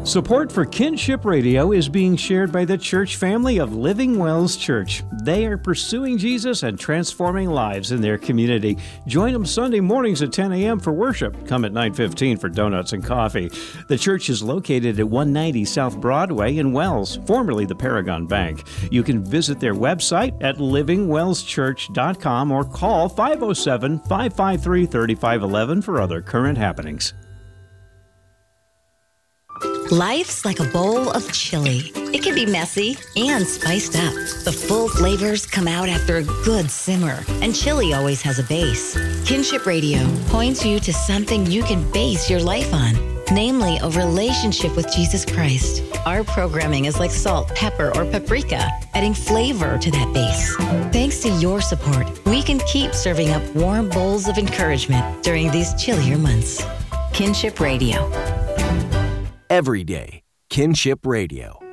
Support for Kinship Radio is being shared by the church family of Living Wells Church. They are pursuing Jesus and transforming lives in their community. Join them Sunday mornings at 10 a.m. for worship. Come at 9:15 for donuts and coffee. The church is located at 190 South Broadway in Wells, formerly the Paragon Bank. You can visit their website at livingwellschurch.com or call 507-553-3511 for other current happenings. Life's like a bowl of chili. It can be messy and spiced up. The full flavors come out after a good simmer, and chili always has a base. Kinship Radio points you to something you can base your life on, namely a relationship with Jesus Christ. Our programming is like salt, pepper, or paprika, adding flavor to that base. Thanks to your support, we can keep serving up warm bowls of encouragement during these chillier months. Kinship Radio. Every day, Kinship Radio.